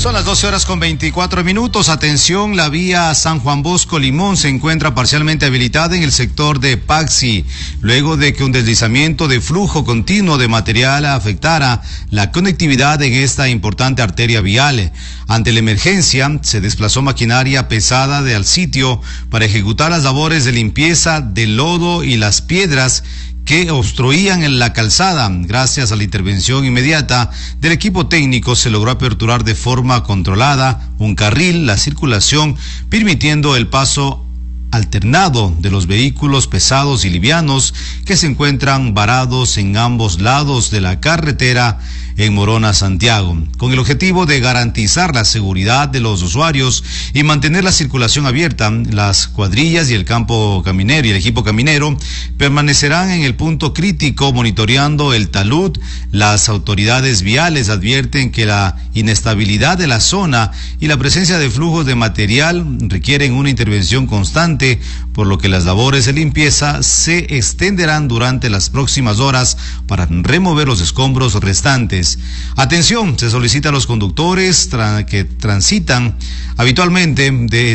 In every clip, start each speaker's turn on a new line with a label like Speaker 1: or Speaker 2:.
Speaker 1: Son las 12:24. Atención, la vía San Juan Bosco Limón se encuentra parcialmente habilitada en el sector de Paxi, luego de que un deslizamiento de flujo continuo de material afectara la conectividad en esta importante arteria vial. Ante la emergencia, se desplazó maquinaria pesada al sitio para ejecutar las labores de limpieza del lodo y las piedras que obstruían en la calzada. Gracias a la intervención inmediata del equipo técnico se logró aperturar de forma controlada un carril, la circulación, permitiendo el paso alternado de los vehículos pesados y livianos que se encuentran varados en ambos lados de la carretera en Morona, Santiago, con el objetivo de garantizar la seguridad de los usuarios y mantener la circulación abierta. Las cuadrillas y el equipo caminero permanecerán en el punto crítico monitoreando el talud. Las autoridades viales advierten que la inestabilidad de la zona y la presencia de flujos de material requieren una intervención constante, por lo que las labores de limpieza se extenderán durante las próximas horas para remover los escombros restantes. Atención, se solicita a los conductores que transitan habitualmente de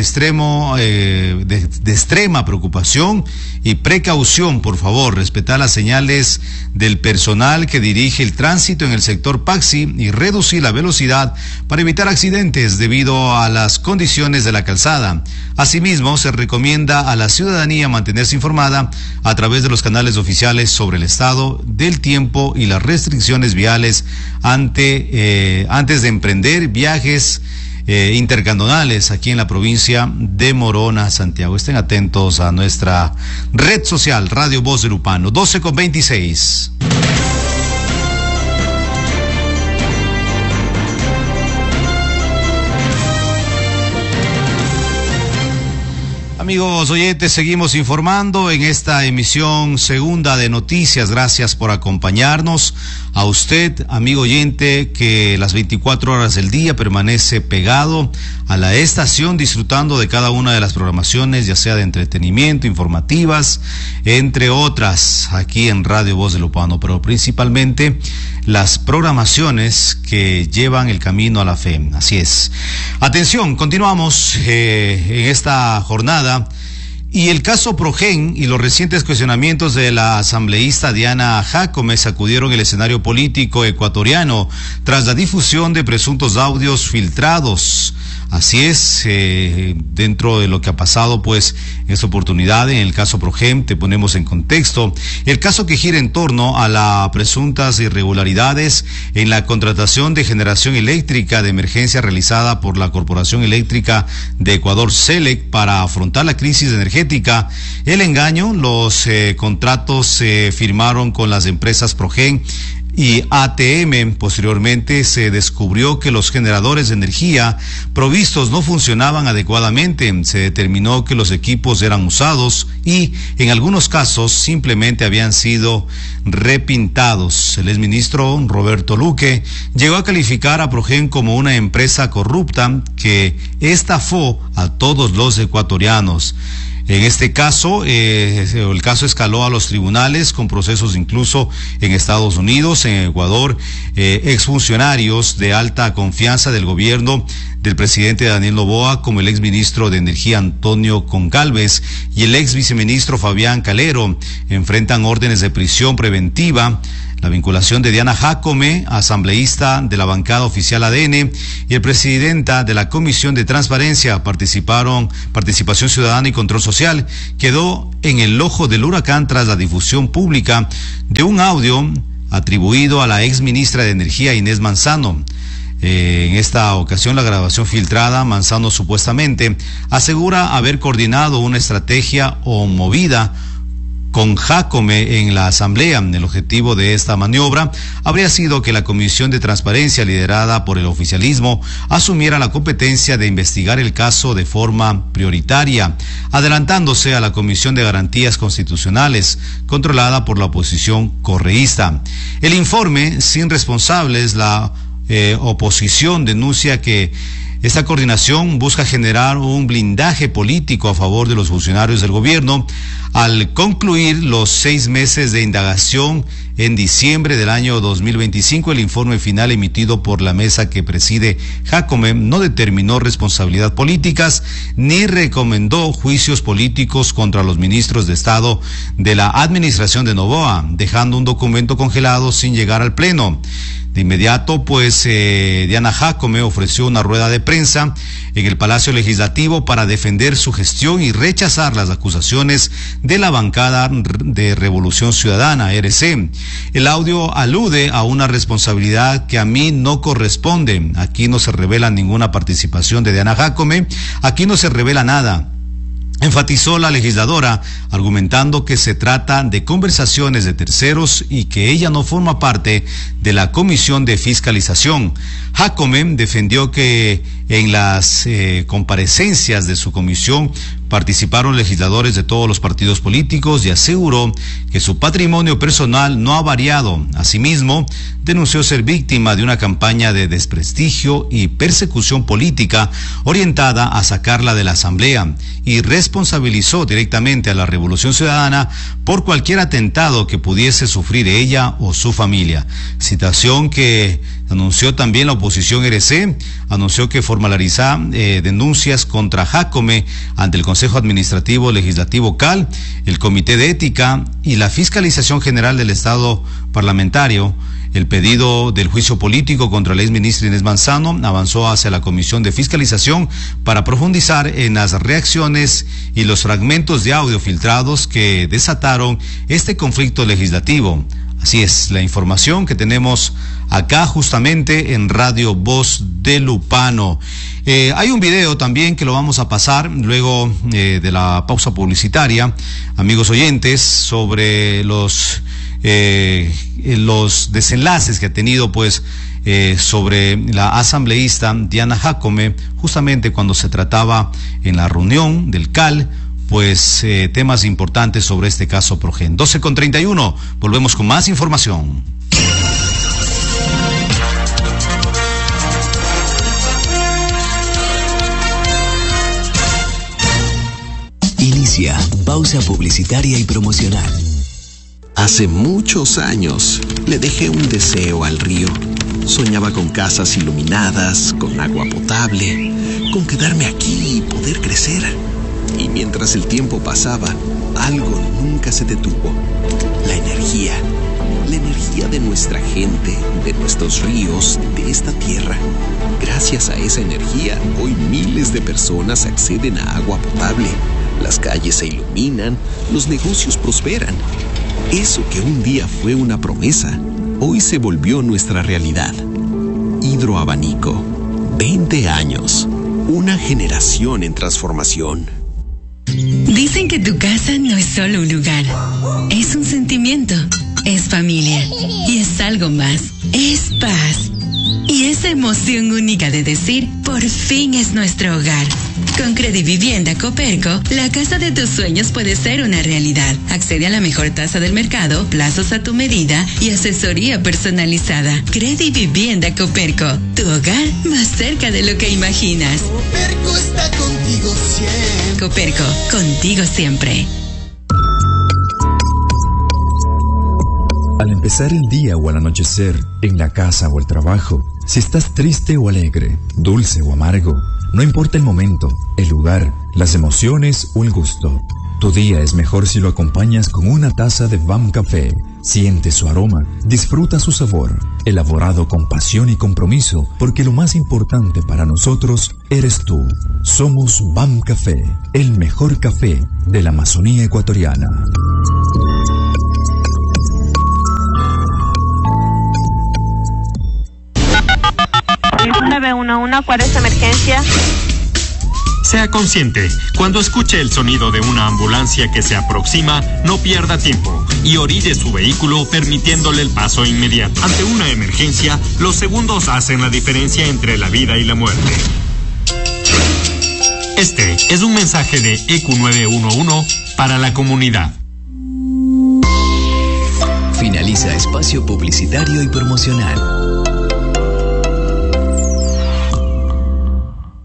Speaker 1: extrema preocupación y precaución, por favor, respetar las señales del personal que dirige el tránsito en el sector Paxi y reducir la velocidad para evitar accidentes debido a las condiciones de la calzada. Asimismo, se recomienda a la ciudadanía mantenerse informada a través de los canales oficiales sobre el estado del tiempo y las restricciones viales antes de emprender viajes intercantonales aquí en la provincia de Morona, Santiago. Estén atentos a nuestra red social Radio Voz de Lupano. 12:26. Amigos oyentes, seguimos informando en esta emisión segunda de Noticias. Gracias por acompañarnos. A usted, amigo oyente, que las 24 horas del día permanece pegado a la estación, disfrutando de cada una de las programaciones, ya sea de entretenimiento, informativas, entre otras, aquí en Radio Voz de Lupano, pero principalmente las programaciones que llevan el camino a la fe. Así es. Atención, continuamos en esta jornada. Y el caso Progen y los recientes cuestionamientos de la asambleísta Diana Jácome sacudieron el escenario político ecuatoriano tras la difusión de presuntos audios filtrados. Así es, dentro de lo que ha pasado, pues, en esta oportunidad, en el caso Progen, te ponemos en contexto, el caso que gira en torno a las presuntas irregularidades en la contratación de generación eléctrica de emergencia realizada por la Corporación Eléctrica de Ecuador, CELEC, para afrontar la crisis energética. El engaño, los contratos se firmaron con las empresas Progen y ATM. Posteriormente se descubrió que los generadores de energía provistos no funcionaban adecuadamente. Se determinó que los equipos eran usados y en algunos casos simplemente habían sido repintados. El exministro Roberto Luque llegó a calificar a Progen como una empresa corrupta que estafó a todos los ecuatorianos. En este caso, el caso escaló a los tribunales con procesos incluso en Estados Unidos, en Ecuador. Exfuncionarios de alta confianza del gobierno del presidente Daniel Noboa, como el exministro de Energía Antonio Concalves y el ex viceministro Fabián Calero, enfrentan órdenes de prisión preventiva. La vinculación de Diana Jácome, asambleísta de la bancada oficial ADN, y el presidenta de la Comisión de Transparencia, Participación Ciudadana y Control Social, quedó en el ojo del huracán tras la difusión pública de un audio atribuido a la ex ministra de Energía, Inés Manzano. En esta ocasión, la grabación filtrada, Manzano supuestamente asegura haber coordinado una estrategia o movida con Jácome en la asamblea. El objetivo de esta maniobra habría sido que la Comisión de Transparencia, liderada por el oficialismo, asumiera la competencia de investigar el caso de forma prioritaria, adelantándose a la Comisión de Garantías Constitucionales, controlada por la oposición correísta. El informe, sin responsables, la oposición denuncia que Esta coordinación busca generar un blindaje político a favor de los funcionarios del gobierno al concluir los 6 meses de indagación en diciembre del año 2025. El informe final emitido por la mesa que preside Jacome no determinó responsabilidad políticas ni recomendó juicios políticos contra los ministros de Estado de la administración de Noboa, dejando un documento congelado sin llegar al Pleno. De inmediato, Diana Jacome ofreció una rueda de prensa en el Palacio Legislativo para defender su gestión y rechazar las acusaciones de la bancada de Revolución Ciudadana, RC. El audio alude a una responsabilidad que a mí no corresponde. Aquí no se revela ninguna participación de Diana Jacome, aquí no se revela nada. Enfatizó la legisladora, argumentando que se trata de conversaciones de terceros y que ella no forma parte de la Comisión de Fiscalización. Jacome defendió que en las comparecencias de su comisión participaron legisladores de todos los partidos políticos y aseguró que su patrimonio personal no ha variado. Asimismo, denunció ser víctima de una campaña de desprestigio y persecución política orientada a sacarla de la Asamblea y responsabilizó directamente a la Revolución Ciudadana por cualquier atentado que pudiese sufrir ella o su familia. Situación que anunció también la oposición RC, anunció que formalizará denuncias contra Jacome ante el Consejo Administrativo Legislativo CAL, el Comité de Ética y la Fiscalización General del Estado Parlamentario. El pedido del juicio político contra la exministra Inés Manzano avanzó hacia la Comisión de Fiscalización para profundizar en las reacciones y los fragmentos de audio filtrados que desataron este conflicto legislativo. Así es, la información que tenemos acá justamente en Radio Voz de Lupano. Hay un video también que lo vamos a pasar luego de la pausa publicitaria, amigos oyentes, sobre los desenlaces que ha tenido sobre la asambleísta Diana Jacome, justamente cuando se trataba en la reunión del CAL, temas importantes sobre este caso Progen. 12:31, volvemos con más información.
Speaker 2: Inicia pausa publicitaria y promocional.
Speaker 3: Hace muchos años le dejé un deseo al río. Soñaba con casas iluminadas, con agua potable, con quedarme aquí y poder crecer. Y mientras el tiempo pasaba, algo nunca se detuvo. La energía de nuestra gente, de nuestros ríos, de esta tierra. Gracias a esa energía, hoy miles de personas acceden a agua potable. Las calles se iluminan, los negocios prosperan. Eso que un día fue una promesa, hoy se volvió nuestra realidad. Hidroabanico, 20 años, una generación en transformación.
Speaker 4: Dicen que tu casa no es solo un lugar, es un sentimiento, es familia y es algo más, es paz. Y esa emoción única de decir, por fin es nuestro hogar. Con Credivivienda Coperco, la casa de tus sueños puede ser una realidad. Accede a la mejor tasa del mercado, plazos a tu medida y asesoría personalizada. Credivivienda Coperco, tu hogar más cerca de lo que imaginas.
Speaker 5: Coperco está contigo siempre.
Speaker 4: Coperco, contigo siempre.
Speaker 6: Al empezar el día o al anochecer, en la casa o el trabajo, si estás triste o alegre, dulce o amargo, no importa el momento, el lugar, las emociones o el gusto. Tu día es mejor si lo acompañas con una taza de BAM Café. Siente su aroma, disfruta su sabor, elaborado con pasión y compromiso, porque lo más importante para nosotros eres tú. Somos BAM Café, el mejor café de la Amazonía ecuatoriana.
Speaker 7: ¿Cuál es su emergencia?
Speaker 8: Sea consciente, cuando escuche el sonido de una ambulancia que se aproxima, no pierda tiempo y orille su vehículo permitiéndole el paso inmediato. Ante una emergencia, los segundos hacen la diferencia entre la vida y la muerte. Este es un mensaje de EQ 911 para la comunidad.
Speaker 2: Finaliza espacio publicitario y promocional.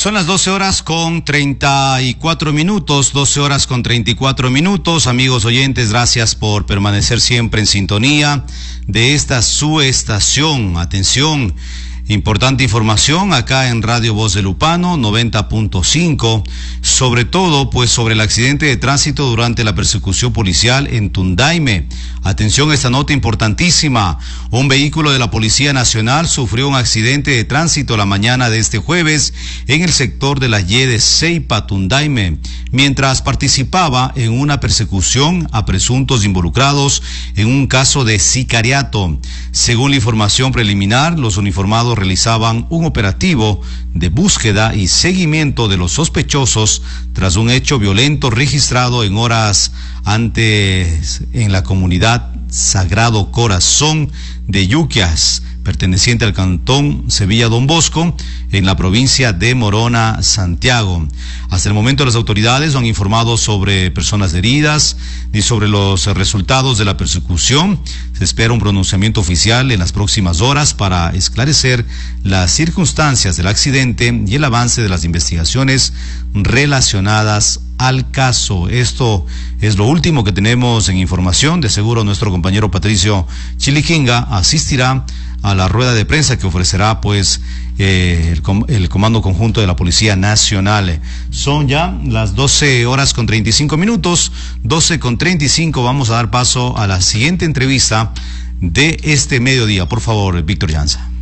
Speaker 1: Son las 12 horas con 34 minutos, 12 horas con 34 minutos. Amigos oyentes, gracias por permanecer siempre en sintonía de esta su estación. Atención, importante información acá en Radio Voz de Lupano 90.5, sobre todo pues sobre el accidente de tránsito durante la persecución policial en Tundaime. Atención a esta nota importantísima. Un vehículo de la Policía Nacional sufrió un accidente de tránsito la mañana de este jueves en el sector de la Y de Ceipa, Tundaime, mientras participaba en una persecución a presuntos involucrados en un caso de sicariato. Según la información preliminar, los uniformados realizaban un operativo de búsqueda y seguimiento de los sospechosos tras un hecho violento registrado en horas antes en la comunidad Sagrado Corazón de Yuquias, perteneciente al cantón Sevilla Don Bosco, en la provincia de Morona, Santiago. Hasta el momento las autoridades no han informado sobre personas heridas ni sobre los resultados de la persecución. Se espera un pronunciamiento oficial en las próximas horas para esclarecer las circunstancias del accidente y el avance de las investigaciones relacionadas al caso. Esto es lo último que tenemos en información. De seguro nuestro compañero Patricio Chiliquinga asistirá a la rueda de prensa que ofrecerá pues el Comando Conjunto de la Policía Nacional. Son ya las 12 horas con 35 minutos, 12 con 35. Vamos a dar paso a la siguiente entrevista de este mediodía. Por favor, Víctor Llanza.